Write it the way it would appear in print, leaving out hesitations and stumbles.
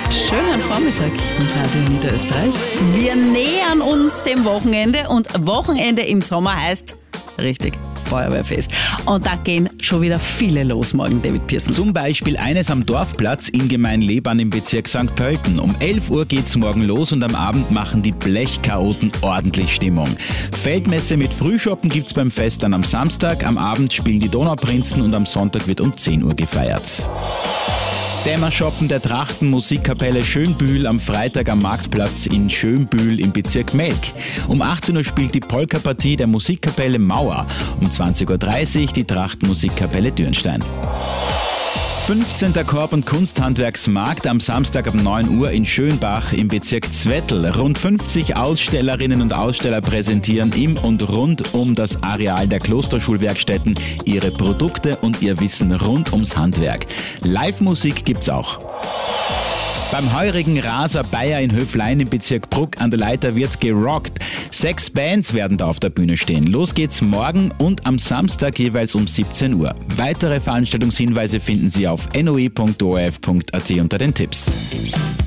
Schönen Vormittag mit Radio Niederösterreich. Wir nähern uns dem Wochenende und Wochenende im Sommer heißt richtig Feuerwehrfest. Und da gehen schon wieder viele los morgen, David Pearson. Zum Beispiel eines am Dorfplatz in Gemein-Lebahn im Bezirk St. Pölten. Um 11 Uhr geht's morgen los und am Abend machen die Blechchaoten ordentlich Stimmung. Feldmesse mit Frühschoppen gibt's beim Fest dann am Samstag. Am Abend spielen die Donauprinzen und am Sonntag wird um 10 Uhr gefeiert. Dämmershoppen der Trachten Musikkapelle Schönbühl am Freitag am Marktplatz in Schönbühl im Bezirk Melk. Um 18 Uhr spielt die Polka-Partie der Musikkapelle Mauer. Um 20.30 Uhr die Trachten-Musikkapelle Dürnstein. 15. Korb- und Kunsthandwerksmarkt am Samstag um 9 Uhr in Schönbach im Bezirk Zwettl. Rund 50 Ausstellerinnen und Aussteller präsentieren im und rund um das Areal der Klosterschulwerkstätten ihre Produkte und ihr Wissen rund ums Handwerk. Live-Musik gibt's auch. Beim heurigen Raser Bayer in Höflein im Bezirk Bruck an der Leiter wird gerockt. 6 Bands werden da auf der Bühne stehen. Los geht's morgen und am Samstag jeweils um 17 Uhr. Weitere Veranstaltungshinweise finden Sie auf noi.orf.at unter den Tipps.